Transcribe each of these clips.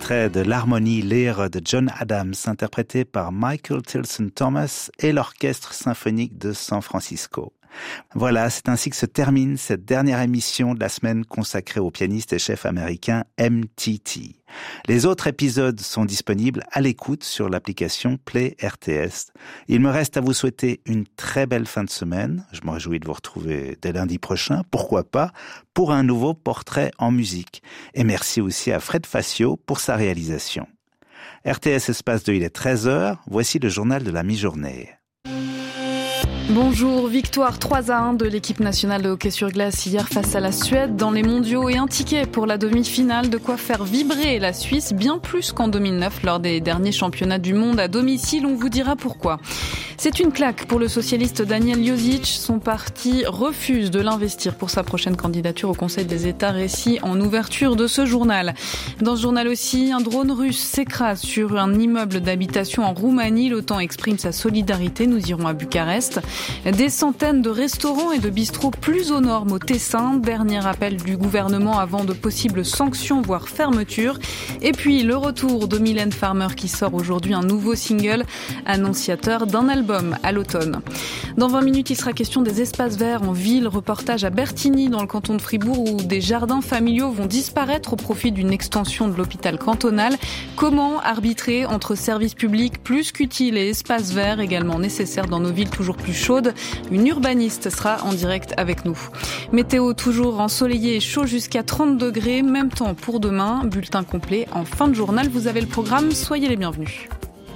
extrait de l'harmonie lyre de John Adams, interprété par Michael Tilson Thomas et l'Orchestre symphonique de San Francisco. Voilà, c'est ainsi que se termine cette dernière émission de la semaine consacrée au pianiste et chef américain MTT. Les autres épisodes sont disponibles à l'écoute sur l'application Play RTS. Il me reste à vous souhaiter une très belle fin de semaine. Je me réjouis de vous retrouver dès lundi prochain, pourquoi pas, pour un nouveau portrait en musique. Et merci aussi à Fred Facio pour sa réalisation. RTS Espace 2, il est 13h. Voici le journal de la mi-journée. Bonjour, victoire 3-1 de l'équipe nationale de hockey sur glace hier face à la Suède dans les mondiaux et un ticket pour la demi-finale, de quoi faire vibrer la Suisse bien plus qu'en 2009 lors des derniers championnats du monde à domicile. On vous dira pourquoi. C'est une claque pour le socialiste Daniel Josic. Son parti refuse de l'investir pour sa prochaine candidature au Conseil des États, récit en ouverture de ce journal. Dans ce journal aussi, un drone russe s'écrase sur un immeuble d'habitation en Roumanie. L'OTAN exprime sa solidarité. Nous irons à Bucarest. Des centaines de restaurants et de bistrots plus aux normes au Tessin. Dernier appel du gouvernement avant de possibles sanctions, voire fermetures. Et puis le retour de Mylène Farmer qui sort aujourd'hui un nouveau single, annonciateur d'un album à l'automne. Dans 20 minutes, il sera question des espaces verts en ville. Reportage à Bertigny dans le canton de Fribourg où des jardins familiaux vont disparaître au profit d'une extension de l'hôpital cantonal. Comment arbitrer entre services publics plus qu'utiles et espaces verts également nécessaires dans nos villes toujours plus chaude. Une urbaniste sera en direct avec nous. Météo toujours ensoleillé et chaud jusqu'à 30 degrés. Même temps pour demain. Bulletin complet en fin de journal. Vous avez le programme. Soyez les bienvenus.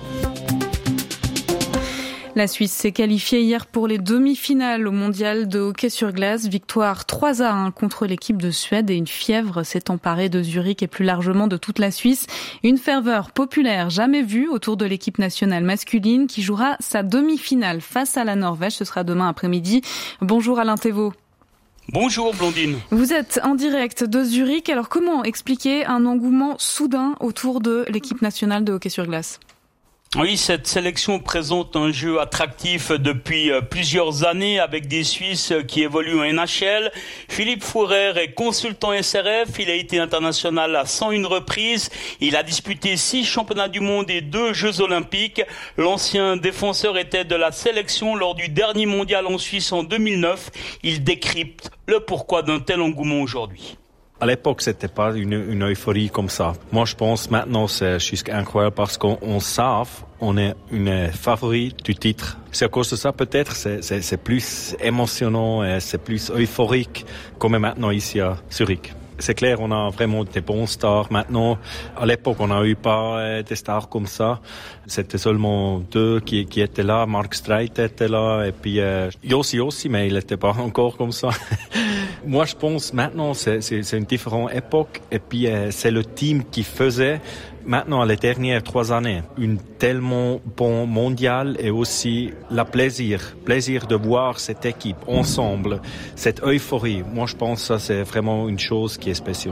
La Suisse s'est qualifiée hier pour les demi-finales au mondial de hockey sur glace. Victoire 3-1 contre l'équipe de Suède et une fièvre s'est emparée de Zurich et plus largement de toute la Suisse. Une ferveur populaire jamais vue autour de l'équipe nationale masculine qui jouera sa demi-finale face à la Norvège. Ce sera demain après-midi. Bonjour Alain Thévault. Bonjour Blandine. Vous êtes en direct de Zurich. Alors comment expliquer un engouement soudain autour de l'équipe nationale de hockey sur glace ? Oui, cette sélection présente un jeu attractif depuis plusieurs années avec des Suisses qui évoluent en NHL. Philippe Fourer est consultant SRF, il a été international à 101 reprises. Il a disputé 6 championnats du monde et 2 Jeux olympiques. L'ancien défenseur était de la sélection lors du dernier mondial en Suisse en 2009. Il décrypte le pourquoi d'un tel engouement aujourd'hui. À l'époque, c'était pas une euphorie comme ça. Moi, je pense maintenant, c'est juste incroyable parce qu'on savent, on est une favori du titre. C'est à cause de ça, peut-être, c'est plus émotionnant et c'est plus euphorique comme maintenant ici à Zurich. C'est clair, on a vraiment des bons stars maintenant. À l'époque, on n'a eu pas des stars comme ça. C'était seulement 2 qui étaient là. Mark Streit était là et puis Yossi aussi, mais il n'était pas encore comme ça. Moi, je pense maintenant, c'est une différente époque et puis c'est le team qui faisait maintenant les dernières 3 années une tellement bon mondial et aussi le plaisir de voir cette équipe ensemble, cette euphorie. Moi, je pense que ça, c'est vraiment une chose qui est spéciale.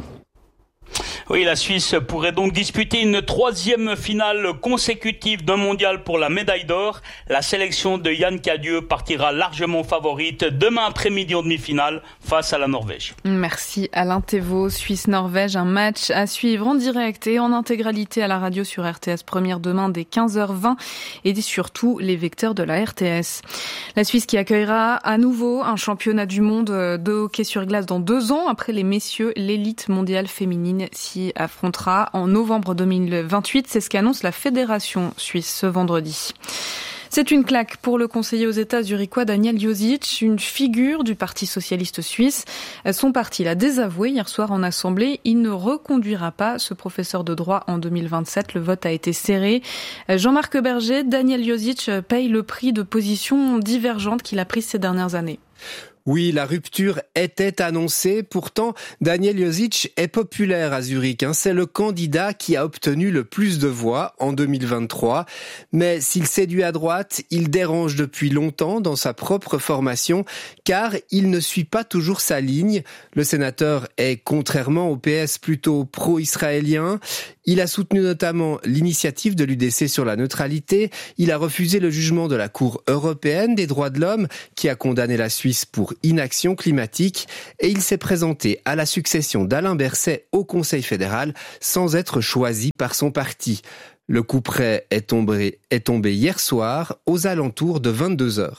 Oui, la Suisse pourrait donc disputer une 3e finale consécutive d'un mondial pour la médaille d'or. La sélection de Yann Cadieux partira largement favorite demain après-midi en demi-finale face à la Norvège. Merci Alain Thévault. Suisse-Norvège, un match à suivre en direct et en intégralité à la radio sur RTS Première demain dès 15h20 et surtout les vecteurs de la RTS. La Suisse qui accueillera à nouveau un championnat du monde de hockey sur glace dans 2 ans après les messieurs, l'élite mondiale féminine s'y affrontera en novembre 2028. C'est ce qu'annonce la Fédération suisse ce vendredi. C'est une claque pour le conseiller aux États zurichois Daniel Josic, une figure du Parti socialiste suisse. Son parti l'a désavoué hier soir en assemblée. Il ne reconduira pas ce professeur de droit en 2027. Le vote a été serré. Jean-Marc Berger, Daniel Josic paye le prix de positions divergentes qu'il a prises ces dernières années. Oui, la rupture était annoncée. Pourtant, Daniel Josic est populaire à Zurich. C'est le candidat qui a obtenu le plus de voix en 2023. Mais s'il séduit à droite, il dérange depuis longtemps dans sa propre formation, car il ne suit pas toujours sa ligne. Le sénateur est, contrairement au PS, plutôt pro-israélien. Il a soutenu notamment l'initiative de l'UDC sur la neutralité. Il a refusé le jugement de la Cour européenne des droits de l'homme qui a condamné la Suisse pour inaction climatique. Et il s'est présenté à la succession d'Alain Berset au Conseil fédéral sans être choisi par son parti. Le couperet est tombé hier soir aux alentours de 22h.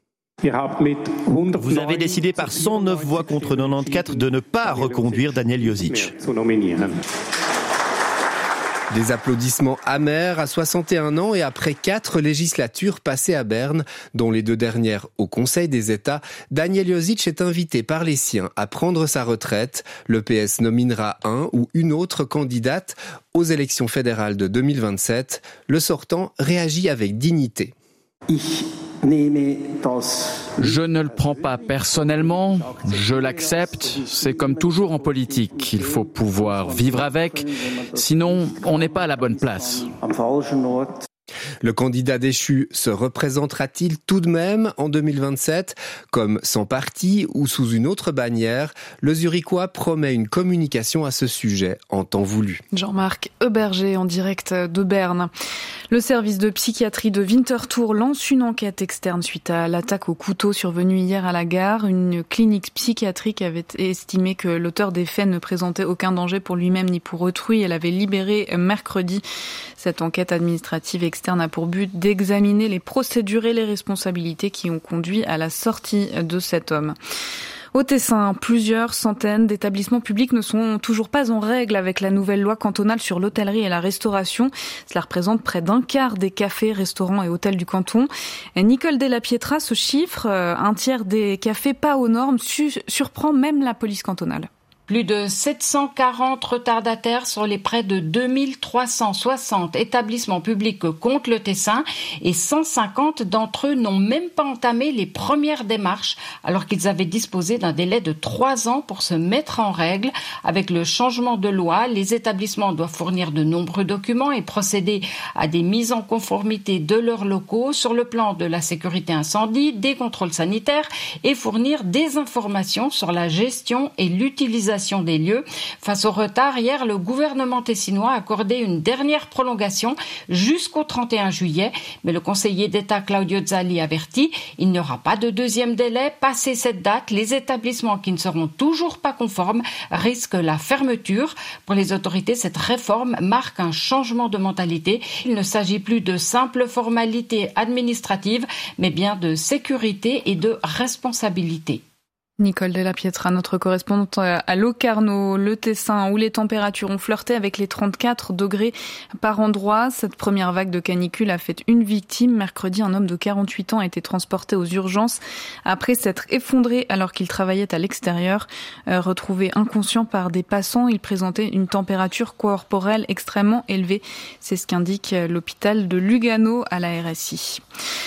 Vous avez décidé par 109 voix contre 94 de ne pas reconduire Daniel Josic. Des applaudissements amers à 61 ans et après 4 législatures passées à Berne, dont les 2 dernières au Conseil des États, Daniel Josic est invité par les siens à prendre sa retraite. Le PS nominera un ou une autre candidate aux élections fédérales de 2027. Le sortant réagit avec dignité. Je ne le prends pas personnellement, je l'accepte, c'est comme toujours en politique, il faut pouvoir vivre avec, sinon on n'est pas à la bonne place. Le candidat déchu se représentera-t-il tout de même en 2027, comme sans parti ou sous une autre bannière? Le Zurichois promet une communication à ce sujet en temps voulu. Jean-Marc Heuberger en direct de Berne. Le service de psychiatrie de Winterthur lance une enquête externe suite à l'attaque au couteau survenue hier à la gare. Une clinique psychiatrique avait estimé que l'auteur des faits ne présentait aucun danger pour lui-même ni pour autrui. Elle avait libéré mercredi. Cette enquête administrative externe a pour but d'examiner les procédures et les responsabilités qui ont conduit à la sortie de cet homme. Au Tessin, plusieurs centaines d'établissements publics ne sont toujours pas en règle avec la nouvelle loi cantonale sur l'hôtellerie et la restauration. Cela représente près d'un quart des cafés, restaurants et hôtels du canton. Nicole Della Pietra, ce chiffre, un tiers des cafés pas aux normes, surprend même la police cantonale. Plus de 740 retardataires sur les près de 2360 établissements publics que compte le Tessin et 150 d'entre eux n'ont même pas entamé les premières démarches alors qu'ils avaient disposé d'un délai de 3 ans pour se mettre en règle. Avec le changement de loi, les établissements doivent fournir de nombreux documents et procéder à des mises en conformité de leurs locaux sur le plan de la sécurité incendie, des contrôles sanitaires et fournir des informations sur la gestion et l'utilisation des lieux. Face au retard, hier, le gouvernement tessinois a accordé une dernière prolongation jusqu'au 31 juillet. Mais le conseiller d'État Claudio Zali avertit, il n'y aura pas de deuxième délai. Passé cette date, les établissements qui ne seront toujours pas conformes risquent la fermeture. Pour les autorités, cette réforme marque un changement de mentalité. Il ne s'agit plus de simples formalités administratives, mais bien de sécurité et de responsabilité. Nicole Della Pietra, notre correspondante à Locarno, le Tessin, où les températures ont flirté avec les 34 degrés par endroit. Cette première vague de canicule a fait une victime. Mercredi, un homme de 48 ans a été transporté aux urgences après s'être effondré alors qu'il travaillait à l'extérieur. Retrouvé inconscient par des passants, il présentait une température corporelle extrêmement élevée. C'est ce qu'indique l'hôpital de Lugano à la RSI.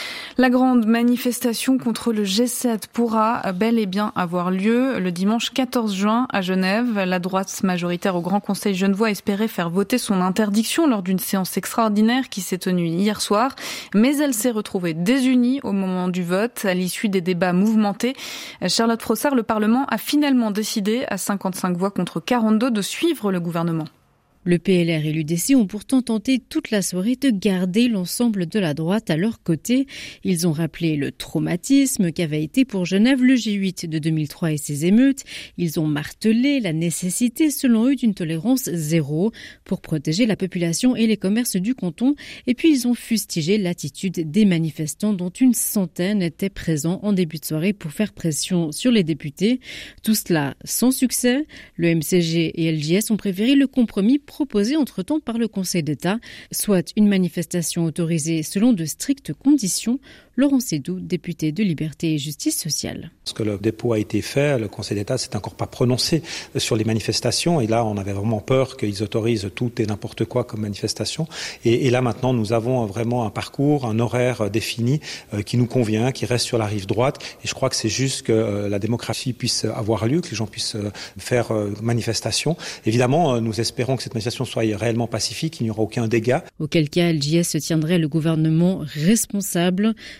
La grande manifestation contre le G7 pourra bel et bien avoir lieu le dimanche 14 juin à Genève. La droite majoritaire au Grand Conseil genevois espérait faire voter son interdiction lors d'une séance extraordinaire qui s'est tenue hier soir. Mais elle s'est retrouvée désunie au moment du vote. À l'issue des débats mouvementés, Charlotte Frossard, le Parlement a finalement décidé à 55 voix contre 42 de suivre le gouvernement. Le PLR et l'UDC ont pourtant tenté toute la soirée de garder l'ensemble de la droite à leur côté. Ils ont rappelé le traumatisme qu'avait été pour Genève le G8 de 2003 et ses émeutes. Ils ont martelé la nécessité, selon eux, d'une tolérance zéro pour protéger la population et les commerces du canton. Et puis ils ont fustigé l'attitude des manifestants dont une centaine étaient présents en début de soirée pour faire pression sur les députés. Tout cela sans succès. Le MCG et LJS ont préféré le compromis proposé entre-temps par le Conseil d'État, soit une manifestation autorisée selon de strictes conditions. Laurent Sédou, député de Liberté et Justice sociale. Lorsque le dépôt a été fait, le Conseil d'État s'est encore pas prononcé sur les manifestations et là on avait vraiment peur qu'ils autorisent tout et n'importe quoi comme manifestation et là maintenant nous avons vraiment un parcours, un horaire défini qui nous convient, qui reste sur la rive droite et je crois que c'est juste que la démocratie puisse avoir lieu, que les gens puissent faire manifestation. Évidemment, nous espérons que cette manifestation soit réellement pacifique, qu'il n'y aura aucun dégât. Auquel cas, LJS se tiendrait le gouvernement responsable.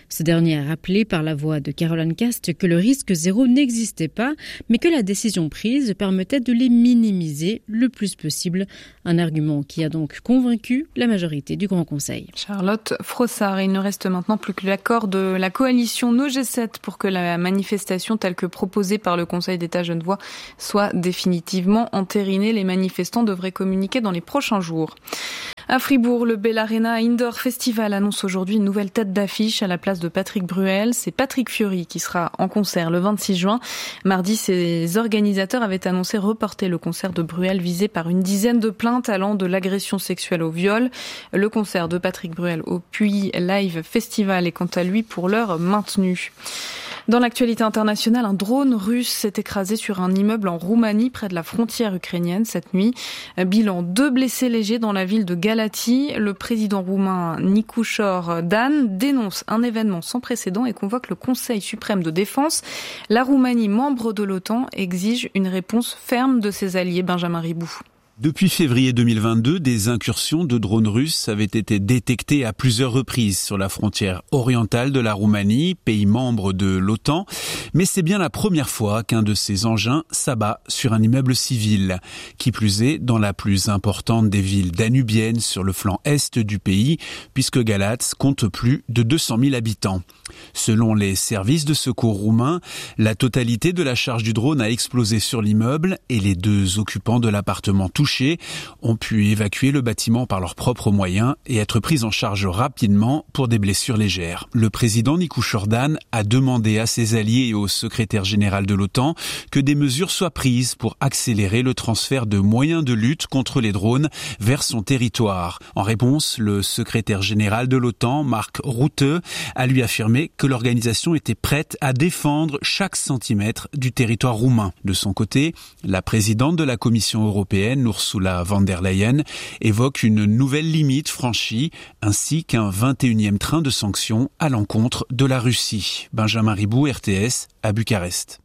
Ce dernier a rappelé par la voix de Caroline Cast que le risque zéro n'existait pas, mais que la décision prise permettait de les minimiser le plus possible. Un argument qui a donc convaincu la majorité du Grand Conseil. Charlotte Frossard, il ne reste maintenant plus que l'accord de la coalition No G7 pour que la manifestation telle que proposée par le Conseil d'État genevois soit définitivement entérinée. Les manifestants devraient communiquer dans les prochains jours. À Fribourg, le Bell Arena Indoor Festival annonce aujourd'hui une nouvelle tête d'affiche à la place de Patrick Bruel. C'est Patrick Fiori qui sera en concert le 26 juin. Mardi, ses organisateurs avaient annoncé reporter le concert de Bruel visé par une dizaine de plaintes allant de l'agression sexuelle au viol. Le concert de Patrick Bruel au Puy Live Festival est quant à lui pour l'heure maintenu. Dans l'actualité internationale, un drone russe s'est écrasé sur un immeuble en Roumanie près de la frontière ukrainienne cette nuit. Bilan 2 blessés légers dans la ville de Galati. Le président roumain Nicușor Dan dénonce un événement sans précédent et convoque le Conseil suprême de défense. La Roumanie, membre de l'OTAN, exige une réponse ferme de ses alliés. Benjamin Ribou. Depuis février 2022, des incursions de drones russes avaient été détectées à plusieurs reprises sur la frontière orientale de la Roumanie, pays membre de l'OTAN. Mais c'est bien la première fois qu'un de ces engins s'abat sur un immeuble civil. Qui plus est, dans la plus importante des villes danubiennes sur le flanc est du pays, puisque Galați compte plus de 200 000 habitants. Selon les services de secours roumains, la totalité de la charge du drone a explosé sur l'immeuble et les 2 occupants de l'appartement touchés ont pu évacuer le bâtiment par leurs propres moyens et être pris en charge rapidement pour des blessures légères. Le président Nicușor Dan a demandé à ses alliés et au secrétaire général de l'OTAN que des mesures soient prises pour accélérer le transfert de moyens de lutte contre les drones vers son territoire. En réponse, le secrétaire général de l'OTAN, Mark Rutte, a lui affirmé que l'organisation était prête à défendre chaque centimètre du territoire roumain. De son côté, la présidente de la Commission européenne, Ursula von der Leyen, évoque une nouvelle limite franchie, ainsi qu'un 21e train de sanctions à l'encontre de la Russie. Benjamin Ribou, RTS, à Bucarest.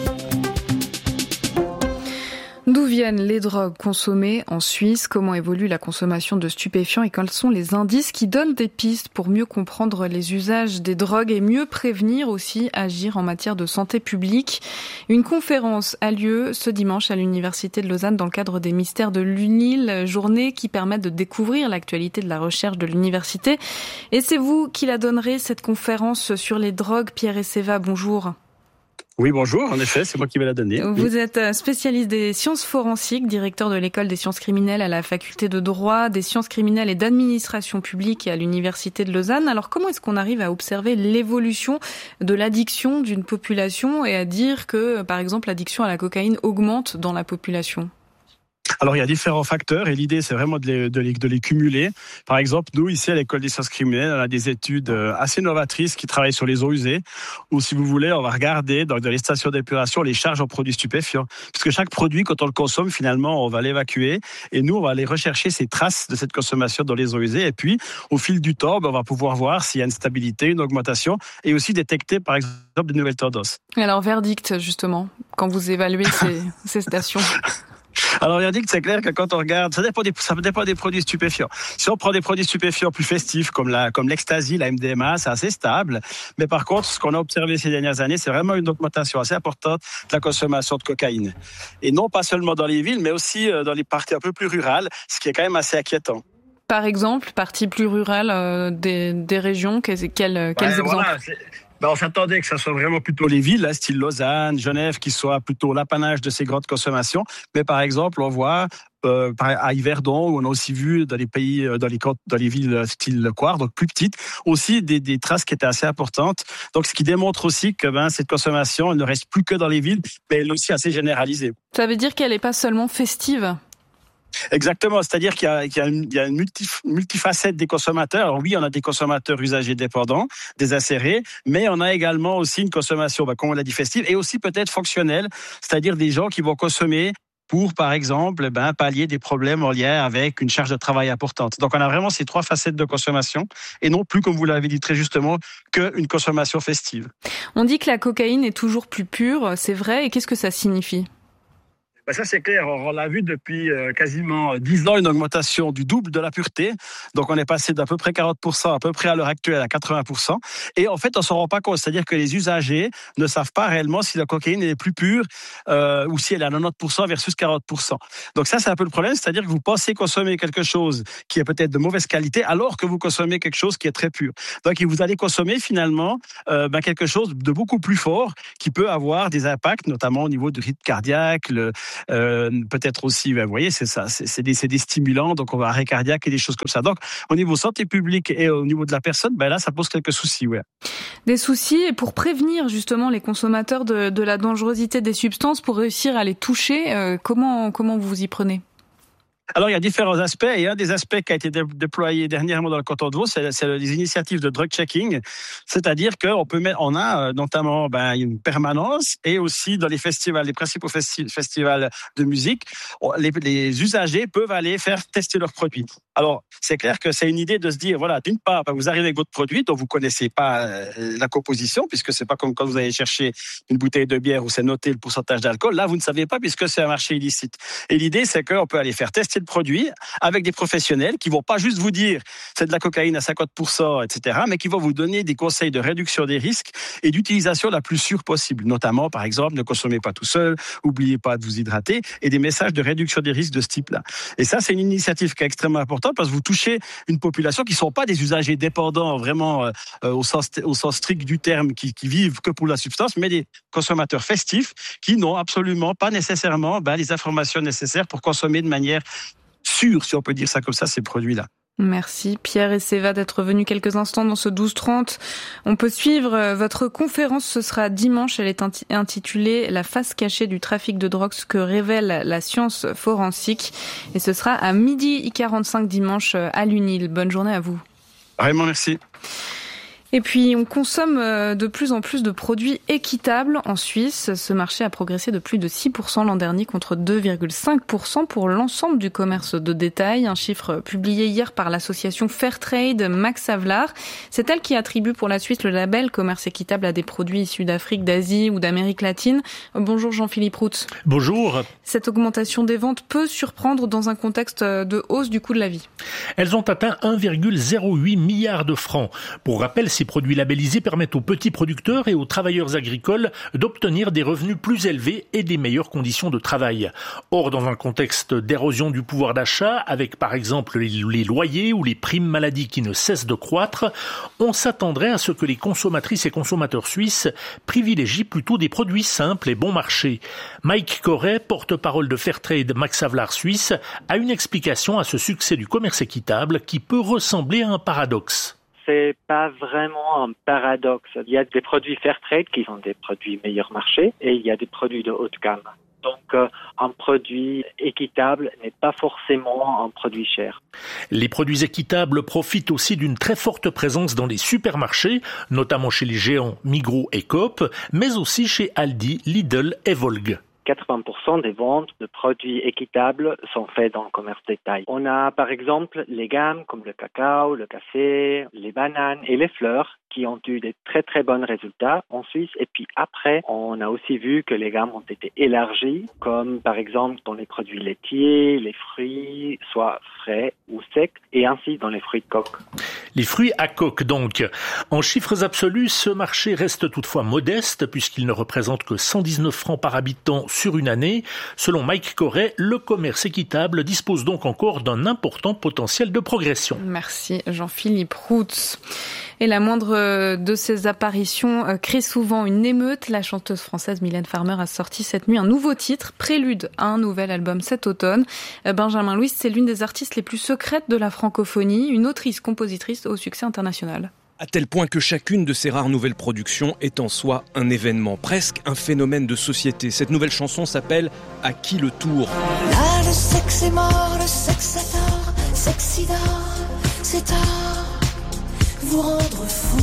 D'où viennent les drogues consommées en Suisse? Comment évolue la consommation de stupéfiants et quels sont les indices qui donnent des pistes pour mieux comprendre les usages des drogues et mieux prévenir aussi, agir en matière de santé publique? Une conférence a lieu ce dimanche à l'Université de Lausanne dans le cadre des Mystères de l'UNIL, journée qui permet de découvrir l'actualité de la recherche de l'université. Et c'est vous qui la donnerez, cette conférence sur les drogues. Pierre Esseva, bonjour. Oui, bonjour. En effet, c'est moi qui vais la donner. Vous êtes spécialiste des sciences forensiques, directeur de l'école des sciences criminelles à la faculté de droit, des sciences criminelles et d'administration publique à l'université de Lausanne. Alors, comment est-ce qu'on arrive à observer l'évolution de l'addiction d'une population et à dire que, par exemple, l'addiction à la cocaïne augmente dans la population ? Alors, il y a différents facteurs et l'idée, c'est vraiment de les cumuler. Par exemple, nous, ici, à l'École des sciences criminelles, on a des études assez novatrices qui travaillent sur les eaux usées, où, si vous voulez, on va regarder dans les stations d'épuration les charges en produits stupéfiants. Parce que chaque produit, quand on le consomme, finalement, on va l'évacuer et nous, on va aller rechercher ces traces de cette consommation dans les eaux usées. Et puis, au fil du temps, on va pouvoir voir s'il y a une stabilité, une augmentation et aussi détecter, par exemple, de nouvelles tendances. Alors, verdict, justement, quand vous évaluez ces stations. Alors, il dit que c'est clair que quand on regarde, ça dépend des produits stupéfiants. Si on prend des produits stupéfiants plus festifs, comme l'ecstasy, la MDMA, c'est assez stable. Mais par contre, ce qu'on a observé ces dernières années, c'est vraiment une augmentation assez importante de la consommation de cocaïne. Et non pas seulement dans les villes, mais aussi dans les parties un peu plus rurales, ce qui est quand même assez inquiétant. Par exemple, parties plus rurales des régions, quels exemples? Voilà, on s'attendait que ça soit vraiment plutôt les villes, style Lausanne, Genève, qui soient plutôt l'apanage de ces grandes consommations. Mais par exemple, on voit à Yverdon, où on a aussi vu dans les pays, dans les villes style Le Coire, donc plus petites, aussi des traces qui étaient assez importantes. Donc, ce qui démontre aussi que cette consommation, elle ne reste plus que dans les villes, mais elle est aussi assez généralisée. Ça veut dire qu'elle n'est pas seulement festive? Exactement, c'est-à-dire qu'il y a une multifacette des consommateurs. Alors oui, on a des consommateurs usagers dépendants, des acérés, mais on a également aussi une consommation, comme on l'a dit, festive, et aussi peut-être fonctionnelle, c'est-à-dire des gens qui vont consommer pour, par exemple, pallier des problèmes en lien avec une charge de travail importante. Donc, on a vraiment ces 3 facettes de consommation, et non plus, comme vous l'avez dit très justement, qu'une consommation festive. On dit que la cocaïne est toujours plus pure, c'est vrai, et qu'est-ce que ça signifie ? Ça c'est clair, on l'a vu depuis quasiment 10 ans, une augmentation du double de la pureté. Donc on est passé d'à peu près 40% à peu près à l'heure actuelle à 80%. Et en fait, on s'en rend pas compte, c'est-à-dire que les usagers ne savent pas réellement si la cocaïne est plus pure ou si elle est à 90% versus 40%. Donc ça c'est un peu le problème, c'est-à-dire que vous pensez consommer quelque chose qui est peut-être de mauvaise qualité alors que vous consommez quelque chose qui est très pur. Donc vous allez consommer finalement quelque chose de beaucoup plus fort qui peut avoir des impacts, notamment au niveau du rythme cardiaque, peut-être aussi, vous voyez, c'est ça, c'est des stimulants, donc on va arrêt cardiaque et des choses comme ça. Donc au niveau santé publique et au niveau de la personne, là ça pose quelques soucis. Ouais. Des soucis, et pour prévenir justement les consommateurs de la dangerosité des substances, pour réussir à les toucher, comment vous vous y prenez ? Alors, il y a différents aspects, et un des aspects qui a été déployé dernièrement dans le canton de Vaud, c'est les initiatives de drug checking, c'est-à-dire on a notamment une permanence, et aussi dans les festivals, les principaux festivals de musique, les usagers peuvent aller faire tester leurs produits. Alors, c'est clair que c'est une idée de se dire, voilà, d'une part, vous arrivez avec votre produit dont vous connaissez pas la composition, puisque c'est pas comme quand vous allez chercher une bouteille de bière où c'est noté le pourcentage d'alcool. Là, vous ne savez pas puisque c'est un marché illicite. Et l'idée, c'est qu'on peut aller faire tester le produit avec des professionnels qui vont pas juste vous dire c'est de la cocaïne à 50%, etc., mais qui vont vous donner des conseils de réduction des risques et d'utilisation la plus sûre possible. Notamment, par exemple, ne consommez pas tout seul, oubliez pas de vous hydrater, et des messages de réduction des risques de ce type-là. Et ça, c'est une initiative qui est extrêmement importante parce que vous touchez une population qui ne sont pas des usagers dépendants vraiment au sens strict du terme, qui vivent que pour la substance, mais des consommateurs festifs qui n'ont absolument pas nécessairement les informations nécessaires pour consommer de manière sûre, si on peut dire ça comme ça, ces produits-là. Merci Pierre et Séva d'être venus quelques instants dans ce 12-30. On peut suivre votre conférence, ce sera dimanche, elle est intitulée « La face cachée du trafic de drogue, ce que révèle la science forensique » et ce sera à 12h45 dimanche à l'UNIL. Bonne journée à vous. Vraiment, merci. Et puis, on consomme de plus en plus de produits équitables en Suisse. Ce marché a progressé de plus de 6% l'an dernier contre 2,5% pour l'ensemble du commerce de détail. Un chiffre publié hier par l'association Fairtrade Max Havelaar. C'est elle qui attribue pour la Suisse le label commerce équitable à des produits issus d'Afrique, d'Asie ou d'Amérique latine. Bonjour Jean-Philippe Roux. Bonjour. Cette augmentation des ventes peut surprendre dans un contexte de hausse du coût de la vie. Elles ont atteint 1,08 milliard de francs. Pour rappel, ces produits labellisés permettent aux petits producteurs et aux travailleurs agricoles d'obtenir des revenus plus élevés et des meilleures conditions de travail. Or, dans un contexte d'érosion du pouvoir d'achat, avec par exemple les loyers ou les primes maladie qui ne cessent de croître, on s'attendrait à ce que les consommatrices et consommateurs suisses privilégient plutôt des produits simples et bon marché. Mike Corret, porte-parole de Fairtrade Max Havelaar Suisse, a une explication à ce succès du commerce équitable qui peut ressembler à un paradoxe. C'est pas vraiment un paradoxe. Il y a des produits Fairtrade qui sont des produits meilleur marché et il y a des produits de haute gamme. Donc, un produit équitable n'est pas forcément un produit cher. Les produits équitables profitent aussi d'une très forte présence dans les supermarchés, notamment chez les géants Migros et Coop, mais aussi chez Aldi, Lidl et Volk. 80% des ventes de produits équitables sont faites dans le commerce détail. On a par exemple les gammes comme le cacao, le café, les bananes et les fleurs qui ont eu des très très bons résultats en Suisse. Et puis après, on a aussi vu que les gammes ont été élargies, comme par exemple dans les produits laitiers, les fruits, soit frais ou secs, et ainsi dans les fruits de coque. Les fruits à coque donc. En chiffres absolus, ce marché reste toutefois modeste puisqu'il ne représente que 119 francs par habitant sur une année. Selon Mike Corret, le commerce équitable dispose donc encore d'un important potentiel de progression. Merci Jean-Philippe Roux. Et la moindre de ces apparitions crée souvent une émeute. La chanteuse française Mylène Farmer a sorti cette nuit un nouveau titre, prélude à un nouvel album cet automne. Benjamin Louis, c'est l'une des artistes les plus secrètes de la francophonie, une autrice-compositrice au succès international. À tel point que chacune de ces rares nouvelles productions est en soi un événement, presque un phénomène de société. Cette nouvelle chanson s'appelle « À qui le tour ?» Là, le sexe est mort, le sexe c'est tard, sexida, c'est tard, vous rendre fou.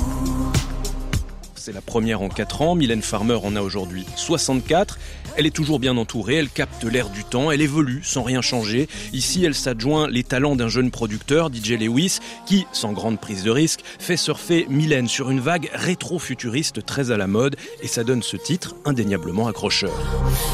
C'est la première en 4 ans, Mylène Farmer en a aujourd'hui 64. Elle est toujours bien entourée, elle capte l'air du temps, elle évolue sans rien changer. Ici, elle s'adjoint les talents d'un jeune producteur, DJ Lewis, qui, sans grande prise de risque, fait surfer Mylène sur une vague rétro-futuriste très à la mode, et ça donne ce titre indéniablement accrocheur.